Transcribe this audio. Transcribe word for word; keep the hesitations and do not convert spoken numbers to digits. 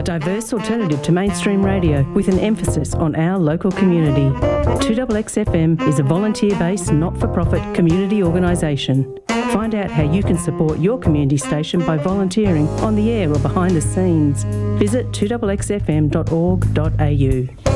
diverse alternative to mainstream radio with an emphasis on our local community. two X X F M is a volunteer-based, not-for-profit community organisation. Find out how you can support your community station by volunteering on the air or behind the scenes. Visit two X X F M dot org dot A U.